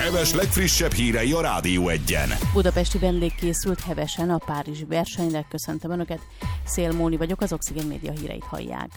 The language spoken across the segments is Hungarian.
Heves legfrissebb hírei a Rádió Egyen. Budapesti vendég készült hevesen a párizsi versenyre. Köszöntöm Önöket, Szél Móni vagyok, az Oxigén Média híreit hallják.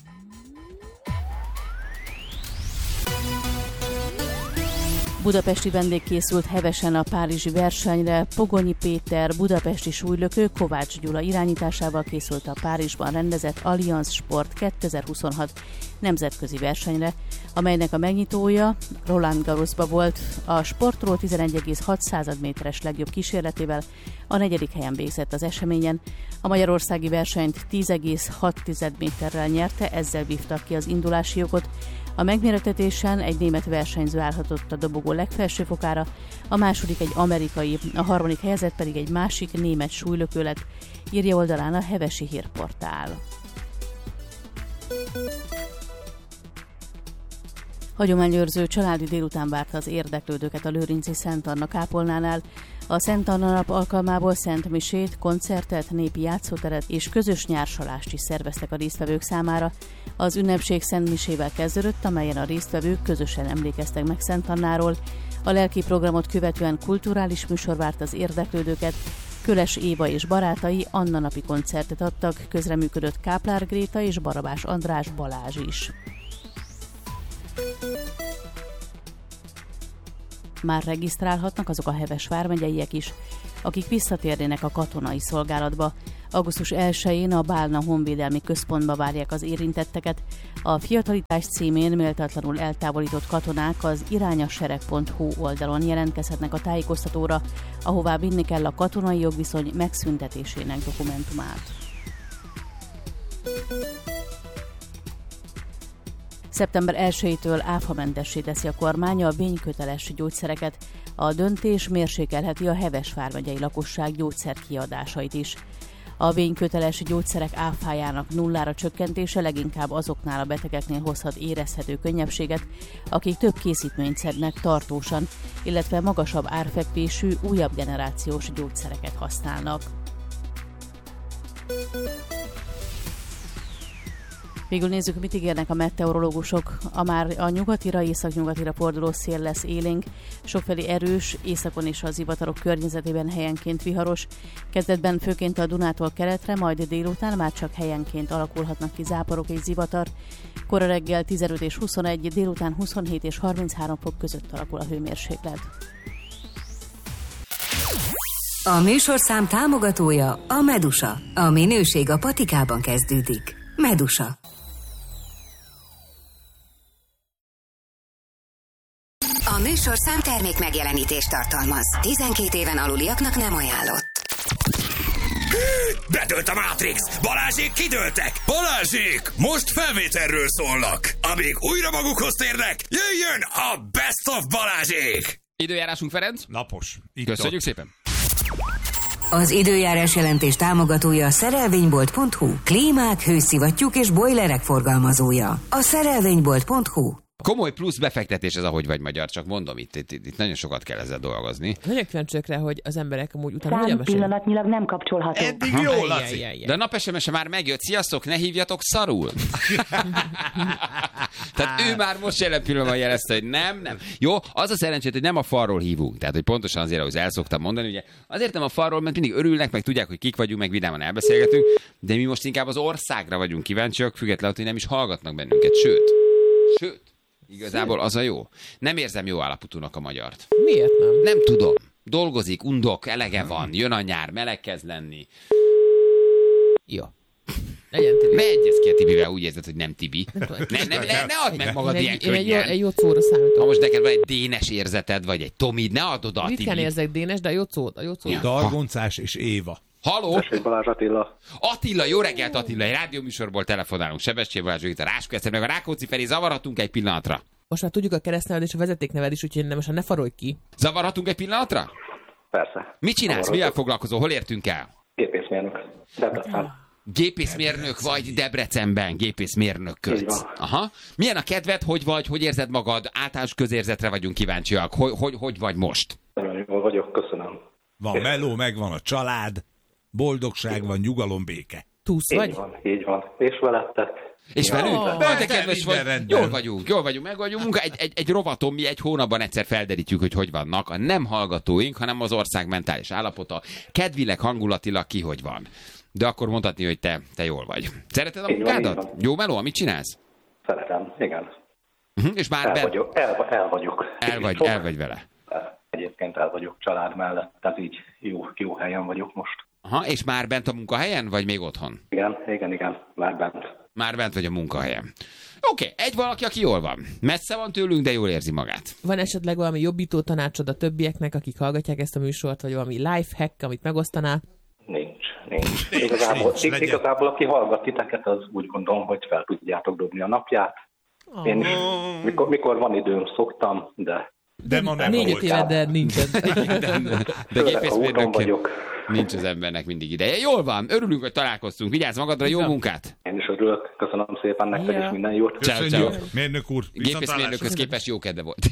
Budapesti vendég készült hevesen a párizsi versenyre. Pogonyi Péter, budapesti súlylökő, Kovács Gyula irányításával készült a Párizsban rendezett Allianz Sport 2026 nemzetközi versenyre, amelynek a megnyitója Roland Garrosba volt. A sportról 11,6 méteres legjobb kísérletével a 4. helyen végzett az eseményen. A magyarországi versenyt 10,6 méterrel nyerte, ezzel vívtak ki az indulási jogot. A megmérettetésen egy német versenyző állhatott a dobogó legfelső fokára, a második egy amerikai, a harmadik helyezett pedig egy másik német súlylökő lett, írja oldalán a Hevesi Hírportál. Hagyományőrző családi délután várta az érdeklődőket a lőrinci Szent Anna kápolnánál. A Szent Anna nap alkalmából szent misét, koncertet, népi játszóteret és közös nyársalást is szerveztek a résztvevők számára. Az ünnepség szent misével kezdődött, amelyen a résztvevők közösen emlékeztek meg Szent Annáról. A lelki programot követően kulturális műsor várt az érdeklődőket. Köles Éva és barátai Anna napi koncertet adtak, közreműködött Káplár Gréta és Barabás András Balázs is. Már regisztrálhatnak azok a Heves vármegyeiek is, akik visszatérnének a katonai szolgálatba. Augusztus 1-én a Bálna Honvédelmi Központba várják az érintetteket. A fiatalitás címén méltatlanul eltávolított katonák az irányasereg.hu oldalon jelentkezhetnek a tájékoztatóra, ahová vinni kell a katonai jogviszony megszüntetésének dokumentumát. Szeptember 1-től áfamentessé teszi a kormány a vényköteles gyógyszereket. A döntés mérsékelheti a Heves vármegyei lakosság gyógyszerkiadásait is. A vényköteles gyógyszerek áfájának nullára csökkentése leginkább azoknál a betegeknél hozhat érezhető könnyebbséget, akik több készítményt szednek tartósan, illetve magasabb árfekvésű, újabb generációs gyógyszereket használnak. Végül nézzük, mit ígérnek a meteorológusok. A nyugatira, északnyugatira forduló szél lesz élénk, sokfelé erős, északon és a zivatarok környezetében helyenként viharos. Kezdetben főként a Dunától keletre, majd délután már csak helyenként alakulhatnak ki záporok és zivatar. Kora reggel 15 és 21, délután 27 és 33 fok között alakul a hőmérséklet. A műsorszám támogatója a Medusa. A minőség a patikában kezdődik. Medusa. A műsorszám termék megjelenítést tartalmaz. 12 éven aluliaknak nem ajánlott. Bedőlt a Matrix! Balázsék kidőltek! Balázsék! Most felvételről szólnak! Amíg újra magukhoz térnek, jöjjön a Best of Balázsék! Időjárásunk, Ferenc? Napos. Köszönjük szépen! Az időjárás jelentés támogatója a szerelvénybolt.hu. Klímák, hőszivattyúk és bojlerek forgalmazója. A szerelvénybolt.hu. Komoly plusz befektetés ez, ahogy vagy magyar, csak mondom, itt nagyon sokat kell ezzel dolgozni. Nagyon kíváncsiak rá, hogy az emberek amúgy utána hogyan mesélnek. Pillanatnyilag nem kapcsolható. Eddig jó, Laci. De a nap SMS-e már megjött. Sziasztok, ne hívjatok szarul. Tehát ő már most jelen pillanatban jelezte, hogy nem. Jó, az a szerencsét, hogy nem a falról hívunk. Tehát, hogy pontosan azért, ahogy el szoktam mondani, ugye azért nem a falról, mert mindig örülnek, meg tudják, hogy kik vagyunk, meg vidáman elbeszélgetünk, de mi most inkább az országra vagyunk kíváncsiak, függetlenül, hogy nem is hallgatnak bennünket. Sőt. Igazából az a jó. Nem érzem jó állapotúnak a magyart. Miért nem? Nem tudom. Dolgozik, undok, elege van, jön a nyár, meleg kezd lenni. Jó. Legyen Tibi. Ne egyez ki a Tibivel, úgy érzed, hogy nem Tibi. Ne add meg magad ilyen könnyen. Egy Jocóra számítom. Ha most neked van egy Dénes érzeted, vagy egy Tomid, ne add oda a Tibit. Ritkán érzek Dénes, de a Jocó. Dargoncás és Éva. Halló? Tessék, Balázs Attila. Attila, jó reggelt Attila, egy rádióműsorból telefonálunk. Sebestyén Balázs, itt a Ráskó Eszter, meg a Rákóczi Feri, zavarhatunk egy pillanatra? Most már tudjuk a keresztneved és a vezetékneved is, úgyhogy most ne farolj ki. Zavarhatunk egy pillanatra? Persze. Mit csinálsz? Mivel foglalkozol? Hol értünk el? Gépészmérnök. Debrecen. Gépészmérnök vagy Debrecenben, gépészmérnökködsz. Így van. Aha. Milyen a kedved, hogy vagy, hogy érzed magad? Általános közérzetre vagyunk kíváncsiak. Hogy vagy most? Nagyon jól vagyok, köszönöm. Van meló, megvan a család, boldogság van, nyugalom, béke. Túsz vagy? Így van. És veletek? És velünk? De kedves vagy, rendben. jól vagyunk, meg vagyunk munka. Egy rovaton mi egy hónapban egyszer felderítjük, hogy vannak a nem hallgatóink, hanem az ország mentális állapota. Kedvileg, hangulatilag ki, hogy van. De akkor mondhatni, hogy te jól vagy. Szereted a munkádat? Jó meló, amit csinálsz? Szeretem, igen. És már El vagyok. El vagy vele. Egyébként el vagyok család mellett, tehát így jó helyen vagyok most. Aha, és már bent a munkahelyen, vagy még otthon? Igen, már bent. Már bent vagy a munkahelyen. Oké, egy valaki, aki jól van. Messze van tőlünk, de jól érzi magát. Van esetleg valami jobbító tanácsod a többieknek, akik hallgatják ezt a műsort, vagy valami life hack, amit megosztanál? Nincs. Igazából aki hallgat titeket, az úgy gondolom, hogy fel tudjátok dobni a napját. Én is, mikor van időm, szoktam, De ma nem 4-5 éve, de nincsen. De gépészmérnökként nincs az embernek mindig ideje. Jól van, örülünk, hogy találkoztunk. Vigyázz magadra, jó munkát! Én is örülök, köszönöm szépen nektek, és minden jót. Ciao. Mérnök úr, Gépészmérnökhöz képest jó kedve volt.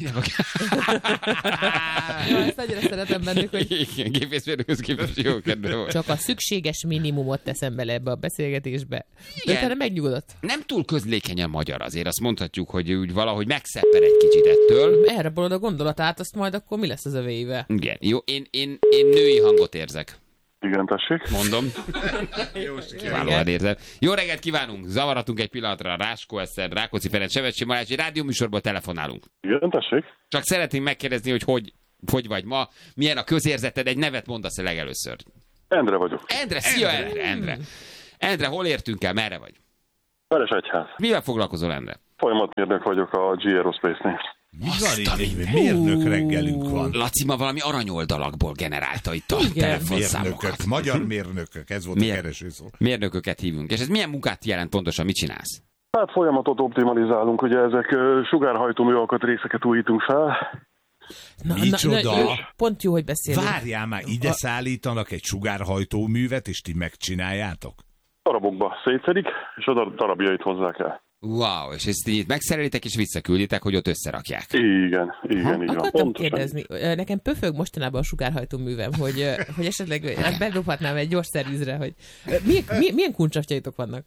Ezt annyira szeretem bennük, hogy Igen, gépészmérnökhöz képest jó kedve volt. csak a szükséges minimumot teszem bele ebbe a beszélgetésbe. De Igen. utána megnyugodott. Nem túl közlékeny a magyar azért, azt mondhatjuk, hogy úgy valahogy megszepper egy kicsit ettől. Erre bolond a gondolatát, azt majd akkor mi lesz az övéivel? Igen, jó, én női hangot érzek. Igen, tessék. Mondom. Kiválóan érzem. Jó reggelt kívánunk! Zavaratunk egy pillanatra. Ráskó Eszter, Rákóczi Ferenc, Sevetsé Malás, egy rádióműsorból telefonálunk. Igen, tessék. Csak szeretnénk megkérdezni, hogy vagy ma, milyen a közérzeted, egy nevet mondasz a legelőször. Endre vagyok. Endre, szia Endre. Endre, hol értünk el, merre vagy? Veresegyház. Mivel foglalkozol, Endre? Folyamatmérnök vagyok a G Aerospace-nél. Mi van itt? Egy mérnök reggelünk van. Laci ma valami aranyoldalakból generálta itt a Igen. telefonszámokat. Mérnökök, magyar mérnökök, ez volt a keresőszó. Mérnököket hívunk. És ez milyen munkát jelent pontosan, mit csinálsz? Hát folyamatot optimalizálunk, ugye ezek sugárhajtó műalkatrészeket újítunk fel. Micsoda? Pont jó, hogy beszélünk. Várjál már, ide szállítanak egy sugárhajtóművet, és ti megcsináljátok? Darabokba szétszedik, és a darabjait hozzák el. Wow, és ezt így megszerelitek és visszakülditek, hogy ott összerakják. Igen, így van. Akartam Pontosan. kérdezni, nekem pöfög mostanában a sugárhajtó művem, hogy esetleg bedobhatnám egy gyors szervizre, hogy milyen kuncsafjaitok vannak?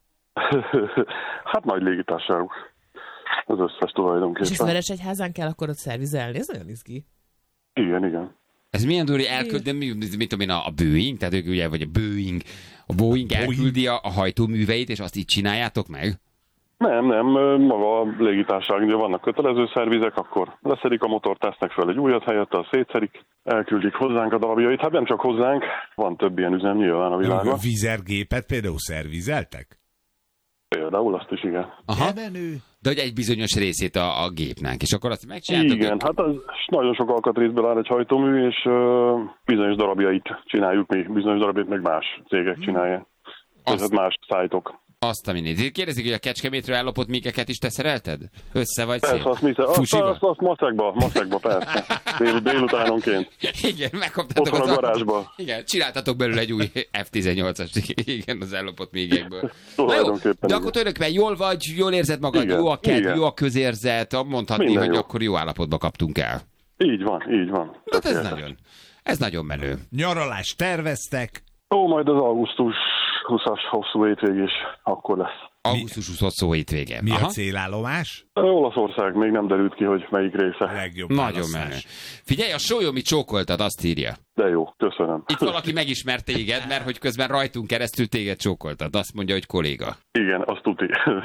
Hát nagy légitársaságok. Az összes tulajdonképpen. És ezt Veresegyházán kell akkor ott szervizelni? Ez nagyon izgi. Igen. Ez milyen durva, elküldöm, mit tudom én, a Boeing, tehát ők ugye, vagy a Boeing elküldi a hajtóműveit, és azt így csináljátok meg? Nem, maga a légitársaság, ugye vannak kötelező szervizek, akkor leszedik a motort, tesznek fel egy újat helyette, azt szétszedik, elküldik hozzánk a darabjait. Hát nem csak hozzánk, van több ilyen üzem nyilván a világon. Vizergépet például szervizeltek? Például azt is, igen. Aha. De hogy egy bizonyos részét a gépnek, és akkor azt megcsináltok? Igen, hát az nagyon sok alkatrészből áll egy hajtómű, és bizonyos darabjait csináljuk mi, bizonyos darabjait meg más cégek csinálják. Tehát más szájtok. Azt a minit. Kérdezik, hogy a Kecskemétről ellopott míkeket is te szerelted? Össze vagy szép? Persze, azt maszekba, persze. Délutánonként. Igen, megkaptátok otthon a garázsba. Igen, csináltatok belőle egy új F-18-as, igen, az ellopott mígekből. Tulajdonképpen. De akkor tulajdonképpen jól vagy, jól érzed magad, igen, jó a kedv, igen. jó a közérzet, mondhatni, minden hogy jó. akkor jó állapotba kaptunk el. Így van. Hát ez nagyon menő. Nyaralást terveztek? Majd az augusztus 20-as hosszú hétvégés akkor lesz. Augusztus 20 hosszú hétvége. Mi a célállomás? Olaszország még nem derült ki, hogy melyik része. Legjobb nagyon választás. menő. Figyelj, a Sólyomi csókoltad, azt írja. De jó, köszönöm. Itt valaki megismert téged, mert hogy közben rajtunk keresztül téged csókoltad. Azt mondja, hogy kolléga. Igen, azt tuti.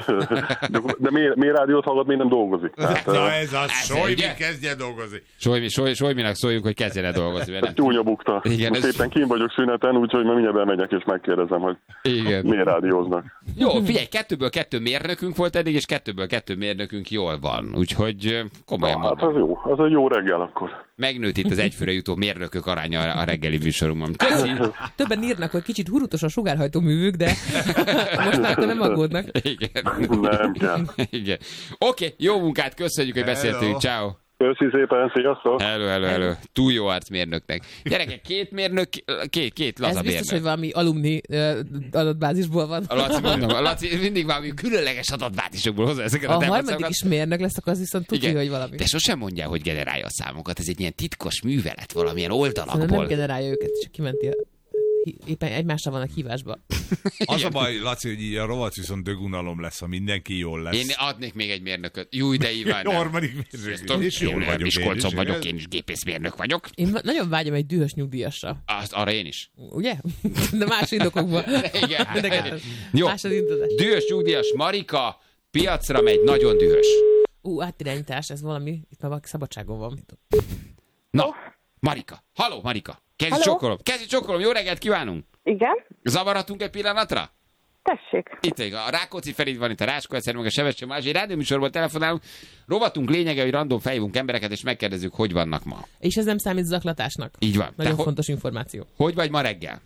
De miért rádiót hallgat, még nem dolgozik? Tehát, Na ez az, Sojmi ugye? kezdje dolgozni. Sojminak szóljunk, hogy kezdjen el dolgozni. Mert nem. Csúnya bukta. Igen, Most ez- éppen kín vagyok szüneten, úgyhogy már mindjárt bemegyek és megkérdezem, hogy Igen. miért rádióznak. Jó, figyelj, 2-ből 2 mérnökünk volt eddig, és 2-ből 2 mérnökünk jól van. Úgyhogy komolyan Hát mondom. az jó, az egy jó reggel akkor. Megnőtt itt az egyfőre jutó mérnökök aránya a reggeli műsorunkban. Köszi! Többen írnak, hogy kicsit hurutos a sugárhajtó művük, de most már nem aggódnak. Igen. Nem kell. Igen. Oké, jó munkát, köszönjük, hogy beszéltünk. Ciao. Köszi szépen, sziasztok! Hello. Túl jó arcmérnöknek. Gyerekek, 2 mérnök, két laza Ez biztos, hogy mérnök. valami alumni adatbázisból van. A Laci, mondom, a Laci mindig valami különleges adatbázisokból hozza ezeket A a harmadik telefonszámokat. is mérnök lesz, akkor az viszont tudja, hogy valami. De sosem mondja, hogy generálja a számokat. Ez egy ilyen titkos művelet, valamilyen Szerintem nem oldalakból. generálja őket, csak kimenti a éppen egymásra vannak hívásba. Az a baj, Laci, hogy így a rovat viszont dögunalom lesz, ha mindenki jól lesz. Én adnék még egy mérnököt. Júj, de Iván. Harmadik mérnök. És jól vagyok. Miskolcon vagyok, én is gépészmérnök vagyok. Én nagyon vágyom egy dühös nyugdíjasra. Arra én is. Ugye? De más indokokban. Igen. Jó. Dühös nyugdíjas Marika piacra megy, nagyon dühös. Átirányítás, ez valami, itt már valaki szabadságon van. Na, Marika. Halló, Marika. Kezdj csokkolom, jó reggelt kívánunk. Igen. Zavarhatunk egy pillanatra? Tessék. Itt a Rákóczi Feri van, itt a Ráskó Eszter, meg a Sebestyén Balázs. Egy rádióműsorban telefonálunk. Rovatunk lényege, hogy random fejvunk embereket, és megkérdezzük, hogy vannak ma. És ez nem számít zaklatásnak. Így van. Nagyon fontos információ. Hogy vagy ma reggel?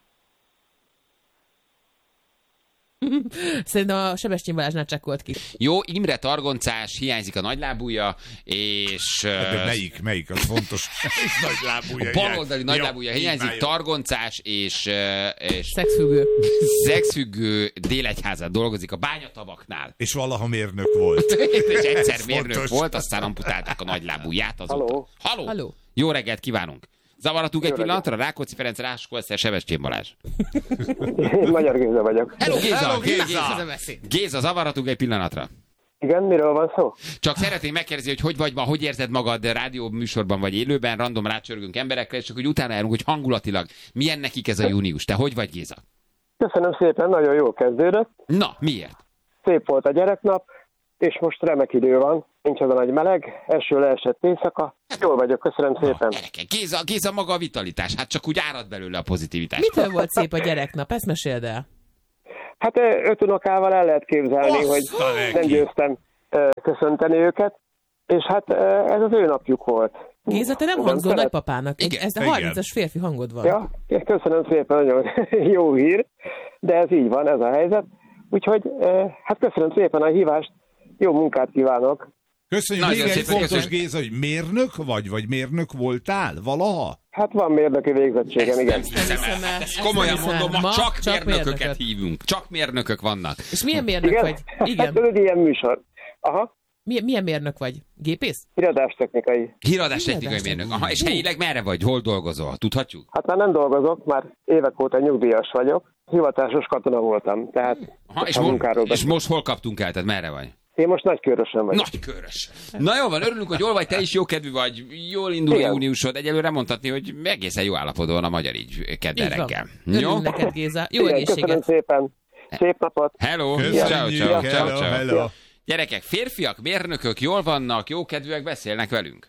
Szerintem a Sebestyén Balázsnál csekkolt ki. Jó, Imre targoncás, hiányzik a nagylábúja, és... De melyik az fontos? A baloldali nagylábúja hiányzik, targoncás, és szexfüggő Délegyházán dolgozik a bányatavaknál. És valaha mérnök volt. És egyszer mérnök volt, aztán amputálták a nagylábúját. Halló. Jó reggelt kívánunk. Zavaratunk egy pillanatra? Rákóczi Ferenc, Ráskó Eszter, Sebestyén Balázs. Én Magyar Géza vagyok. Hello, Géza! Géza, zavaratunk egy pillanatra. Igen, miről van szó? Csak szeretném megkérdezni, hogy vagy ma, hogy érzed magad rádió műsorban vagy élőben, random rácsörgünk emberekre, és csak hogy utána járunk, hogy hangulatilag milyen nekik ez a június. Te hogy vagy, Géza? Köszönöm szépen, nagyon jól kezdődött. Na, miért? Szép volt a gyereknap, és most remek idő van. Nincs az a nagy meleg, eső leesett éjszaka. Jól vagyok, köszönöm szépen. Géza maga a vitalitás, hát csak úgy árad belőle a pozitivitás. Mitől volt szép a gyereknap? Ezt meséld el. Hát 5 unokával el lehet képzelni, hogy nem győztem köszönteni őket, és hát ez az ő napjuk volt. Géza, te nem hangzol nagypapának. Ez a 30-as férfi hangod van. Ja, köszönöm szépen, nagyon jó hír, de ez így van, ez a helyzet. Úgyhogy hát köszönöm szépen a hívást, jó munkát kívánok. Köszönjük, még egy fontos, Géza, hogy mérnök vagy mérnök voltál valaha? Hát van mérnöki végzettségem, igen. Ezt komolyan mondom, ma csak mérnököket hívunk. Csak mérnökök vannak. És milyen mérnök vagy? Igen. Hát ez egy ilyen műsor. Aha. Milyen mérnök vagy? Gépész? Híradástechnikai. Híradástechnikai mérnök. Aha, és helyileg merre vagy? Hol dolgozol? Tudhatjuk? Hát már nem dolgozok, már évek óta nyugdíjas vagyok. Hivatásos katona voltam, tehát és most hol kaptunk el? Tehát merre vagy? Én most Nagykőrösen vagyok. Nagykőrös. Na jó van, örülünk, hogy jól vagy, te is jókedvű vagy, jól indul a júniusod. Egyelőre mondhatni, hogy egészen jó állapotban van a magyar így kedden reggel. Örülünk neked, Géza. Jó egészséget. Köszönöm szépen. Szép napot. Hello. Ciao. Gyerekek, férfiak, mérnökök jól vannak, jókedvűek, beszélnek velünk.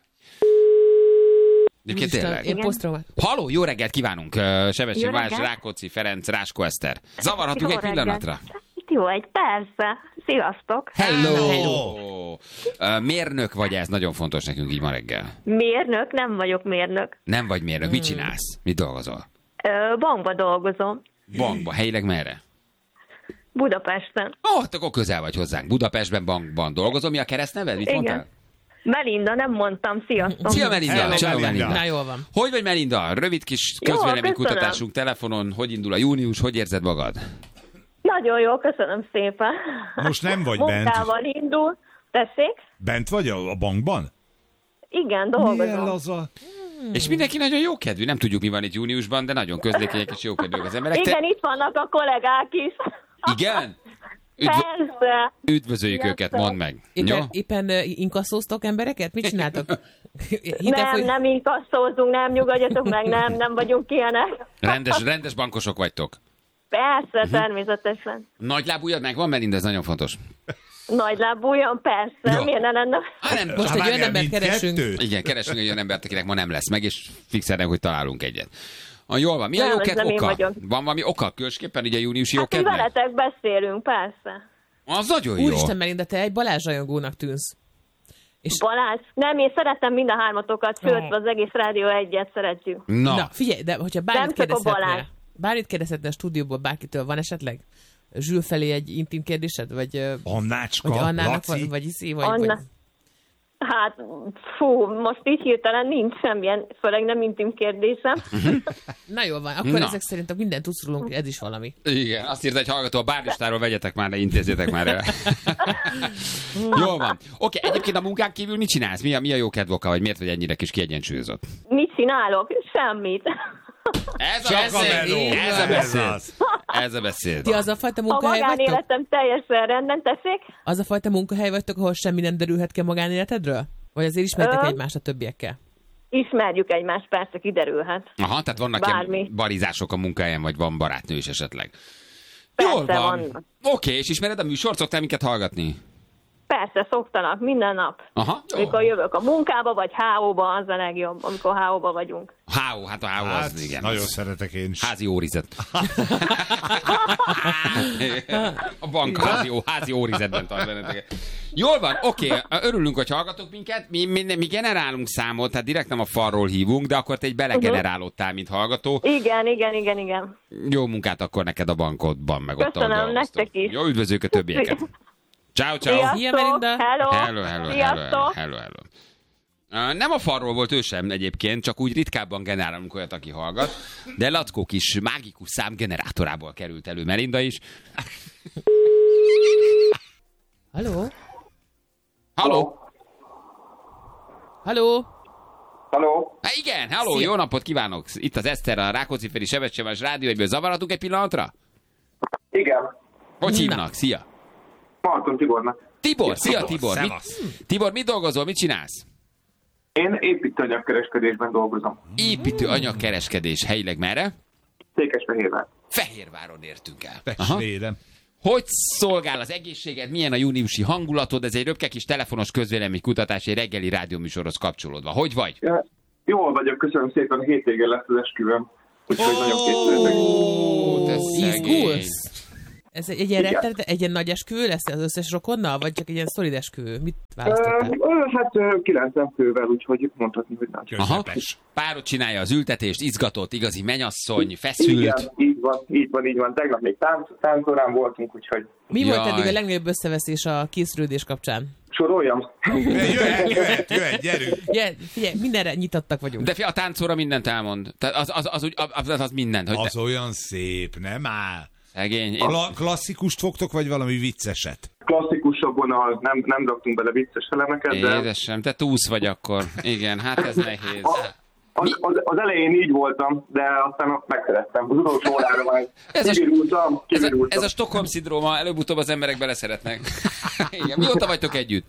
Én posztrom. Halló, jó reggelt kívánunk. Sebestyén Balázs, Rákóczi Ferenc, Ráskó Eszter. Zavarhatunk egy pillanatra? Jó, persze. Sziasztok. Hello. Mérnök vagy, ez nagyon fontos nekünk így ma reggel. Mérnök? Nem vagyok mérnök. Nem vagy mérnök. Mit csinálsz? Mit dolgozol? Bankba dolgozom. Bankba. Helyileg merre? Budapesten. Akkor közel vagy hozzánk. Budapestben bankban dolgozom. Mi a keresztneved? Mit mondtál? Melinda, nem mondtam. Sziasztok. Szia Melinda. Ciao Melinda. Na, jól van. Hogy vagy Melinda? Rövid kis közvéleménykutatásunk telefonon. Hogy indul a június? Hogy érzed magad? Nagyon jó, köszönöm szépen. Most nem vagy bent. Munkával indul. Tessék? Bent vagy a bankban? Igen, dolgozom. És mindenki nagyon jókedvű. Nem tudjuk, mi van itt júniusban, de nagyon közlékenyek és jókedvűek az emberek. Igen, itt vannak a kollégák is. Igen? Persze. Üdvözöljük őket, mondd meg. Éppen inkasszóztok embereket? Mit csináltak? Nem inkasszózunk, nem nyugodjatok meg, nem vagyunk ilyenek. Rendes bankosok vagytok. Persze, természetesen. Nagylábújad megvan, Melinda, ez nagyon fontos. Nagylábújam, persze, jó. Miért ne lenne? Most egy olyan embert keresünk. Igen, keresünk egy olyan embert, akinek ma nem lesz meg, és fixelnek, hogy találunk egyet. Jól van. Mi a jókedv oka? Van valami oka különösképpen így a júniusi jókedvnek? Hát veletek beszélünk, persze. Az nagyon jó. Úristen, Melinda, te egy Balázs rajongónak tűnsz. És... Balázs? Nem, én szeretem mind a hármatokat, főt az egész Rádió 1-et szeretjük. Na, figyelj, de hogyha bármit kérdezhetne a stúdióból bárkitől, van esetleg Zsül felé egy intim kérdésed? Vagy Annácska, vagy Annának, Laci? vagy Iszi, vagy... Hát, most így hirtelen nincs semmilyen, főleg nem intim kérdésem. Na jól van, akkor ezek szerint mindent tudsz rólunk, ez is valami. Igen, azt írta egy hallgató, a bárlistáról vegyetek már, ne intézzétek már el. Jól van. Oké, egyébként a munkán kívül mit csinálsz? Mi a jó kedv oka, vagy miért vagy ennyire kis kiegyensúlyozott? Mit csinálok? Semmit. Ez a beszéd. Ti az a fajta A munkahely vagytok? magánéletem teljesen rendben, tessék? Az a fajta munkahely vagytok, ahol semmi nem derülhet ki a magánéletedről? Vagy azért ismeritek egymást a többiekkel? Ismerjük egymást, persze, kiderülhet. Aha, tehát vannak ilyen barizások a munkahelyen, vagy van barátnő is esetleg. Jól Persze, van. vannak. Oké, és ismered a műsort? Szoktál minket hallgatni? Persze, szoktanak, minden nap. Aha. Amikor jövök a munkába, vagy HO-ba, az a legjobb, amikor HO-ba vagyunk. HO, hát a HO az, igen. Nagyon szeretek én is. Házi órizet. A bank házi órizetben tart benneteket. Jól van, oké, örülünk, hogy hallgatok minket. Mi generálunk számot, tehát direkt nem a falról hívunk, de akkor te egy belegenerálódtál, mint hallgató. Igen. Jó munkát akkor neked a bankodban, meg ott Köszönöm, nektek is. Jó, üdvözlők a többieket. Ciao. Sziasztok, Hello. Nem a falról volt ő sem egyébként, csak úgy ritkábban generálunk olyat, aki hallgat, de Lackó kis mágikus számgenerátorából került elő Melinda is. Halló? Igen, halló, jó napot kívánok! Itt az Eszter, a Rákóczi-Feri Sebességes Rádió, egyből zavarhatunk egy pillanatra? Igen. Hogy hívnak? Szia! Marton Tibornak. Szia Tibor! Tibor, mit dolgozol, mit csinálsz? Én építőanyagkereskedésben dolgozom. Építőanyagkereskedés, helyileg merre? Székesfehérvár. Fehérváron értünk el. Testvérem. Hogy szolgál az egészséged, milyen a júniusi hangulatod? Ez egy röpke kis telefonos közvéleménykutatás, egy reggeli rádióműsorhoz kapcsolódva. Hogy vagy? Ja, jól vagyok, köszönöm szépen, hétvégén lesz az esküvőm. Úgyhogy nagyon készültek. Izgulsz? Ez egy ilyen nagy esküvő lesz az összes rokonnal, vagy csak egy ilyen szolid esküvő? Mit választottál? Hát 90 fővel, úgyhogy mondhatni, hogy nagy. Aha. Párod csinálja az ültetést, izgatott, igazi menyasszony, feszült. Igen, így van. Tegnap még táncorán voltunk, úgyhogy... Mi volt eddig a legnagyobb összeveszés a készülődés kapcsán? Soroljam. Jöhet, gyerünk. Figyelj, mindenre nyitottak vagyunk. De a táncóra mindent elmond. Tehát az mindent. Hogy az olyan szép, nem áll. Szegény. Klasszikust fogtok, vagy valami vicceset? Klasszikusabb vonal, nem raktunk bele vicces elemeket, de... Édesem, te túsz vagy akkor. Igen, hát ez nehéz. Az elején így voltam, de aztán megszerettem. Az utolsó órára már kivirultam. Ez a Stockholm-szindróma, előbb-utóbb az emberek beleszeretnek. Igen. Mióta vagytok együtt?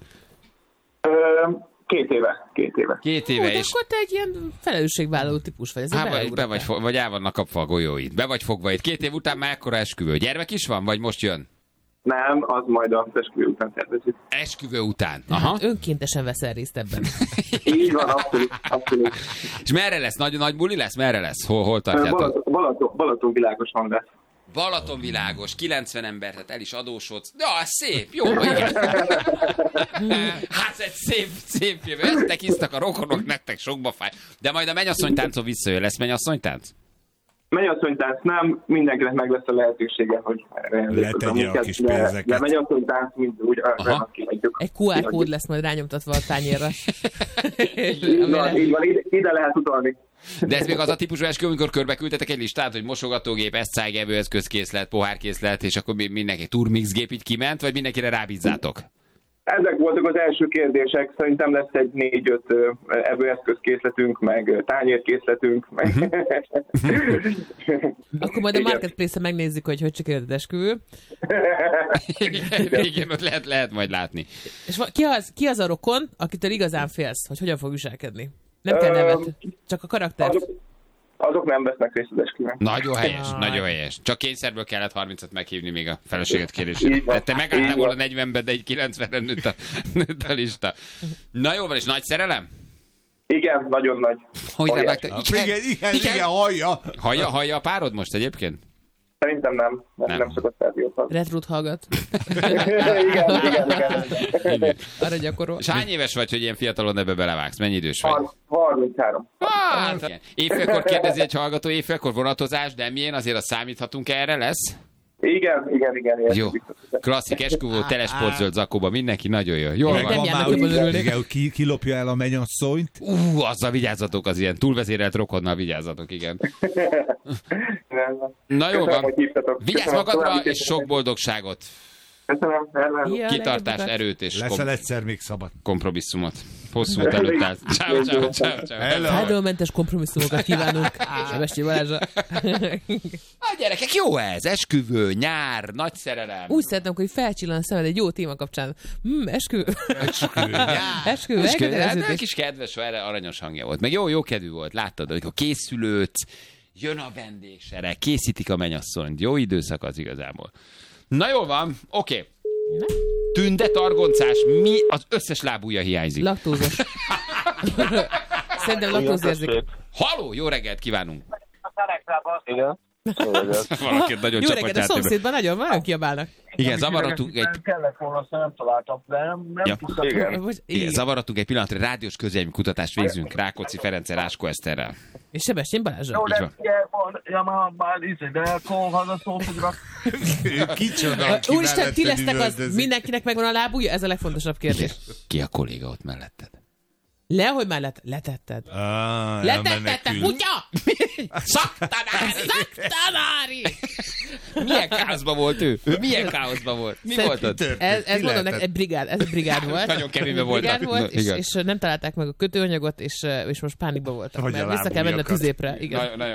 2 éve. 2 éve, de és... akkor te egy ilyen felelősségvállaló típus vagy. Vagy el vannak kapva a golyóid. Be vagy fogva itt. 2 év után már ekkora esküvő. Gyermek is van, vagy most jön? Nem, az majd az esküvő után tervezik. Esküvő után. Aha. Hát önkéntesen veszel részt ebben. Így van, abszolút. És merre lesz? Nagy buli lesz? Merre lesz? Hol tartjátok? Balaton világosan lesz. Balatonvilágos, 90 ember, tehát el is adósodsz. Ja, szép, jó, igen. Hát ez szép jövő. Eztek isztak a rokonok, nektek sokba fáj. De majd a mennyasszonytáncon visszajön. Lesz mennyasszonytánc? Mennyasszonytánc nem, mindenkinek meg lesz a lehetősége, hogy letegye a kis pénzeket. De mennyasszonytánc mind úgy arra kihagyjuk. Egy QR kód lesz majd rányomtatva a tányérra. Így van, ide lehet utalni. De ez még az a típusú esküvő, amikor körbeküldtetek egy listát, hogy mosogatógép, eszcáj, evőeszközkészlet, pohárkészlet, és akkor mindenki turmixgép így kiment, vagy mindenkire rábízzátok? Ezek voltak az első kérdések. Szerintem lesz egy 4-5 evőeszközkészletünk, meg tányérkészletünk. Meg... Akkor majd a Marketplace-en megnézzük, hogy sikerült az esküvő. Igen, ott lehet majd látni. És ki az a rokon, akitől igazán félsz, hogy hogyan fog viselkedni? Nem kell nevet, csak a karakter. Azok nem vesznek részt az esküvőn. Nagyon helyes. Csak kényszerből kellett 30-at meghívni még a feleséget kérésére. Te megálltál volna 40-ben, de egy 90-re nőtt a lista. Na jó van, és nagy szerelem? Igen, nagyon nagy. Igen, Hallja a párod most egyébként? Szerintem nem szokott rádiót. Retrut hallgat. Igen. Arra gyakorol. És hány éves vagy, hogy ilyen fiatalon ebbe belevágsz? Mennyi idős vagy? 33. Évfélkor kérdezi egy hallgató, évfélkor vonatozás, de milyen? Azért azt számíthatunk, erre lesz? Igen. Jó. Klasszik esküvő, teles portzöld zakóba, mindenki nagyon jó. Jól van. Ki lopja el a mennyasszonyt? Azzal vigyázzatok, az ilyen túlvezérelt rokonnal vigyázzatok, igen. Nem. Na jó van. Vigyázz magadra, és sok boldogságot. Köszönöm. Kitartás, erőt és Leszel egyszer még szabad. kompromisszumot. Hosszú út előtt állt. Ciao. Fájdalommentes kompromisszumokat kívánunk. Sebessy Balázsra. Gyerekek, jó ez. Esküvő, nyár, nagy szerelem. Úgy szeretném, hogy felcsillan a szemed egy jó téma kapcsán. Esküvő. Esküvő. Hát kis kedves, erre aranyos hangja volt. Meg jó kedvű volt. Láttad, amikor készülődsz, jön a vendégsere, készítik a mennyasszonyt. Jó időszak az igazából. Na jól van, oké. Tünde, targoncás, mi az összes lábúja hiányzik? Laktózos. Szerintem laktózérzék. Halló, jó reggelt kívánunk! Igen. Valakit nagyon jó csapott reggelt, a szomszédban nagyon kiabálnak. Igen, zavarodtunk egy... Kellett volna, aztán nem találtam, de nem tudtam. Igen, zavarodtunk egy pillanatra, rádiós közélmi kutatást végzünk Rákóczi Ferenccel, Ráskó Eszterrel. És Sebestyén Balázsra. Jó, de Kicsoda, Úristen, ti lesznek az, mindenkinek megvan a lábúja? Ez a legfontosabb kérdés. Ki a kolléga ott melletted? Lehogy már letetted. Letetted, kutya! Szaktanári! Milyen káoszban volt ő? Milyen káoszban volt? Mi volt ott? Ez mondom neked, ez egy brigád volt. Nagyon kevésbé voltak. És nem találták meg a kötőanyagot, és most pánikban voltak. Mert vissza kell menni a tüzépre. Igen.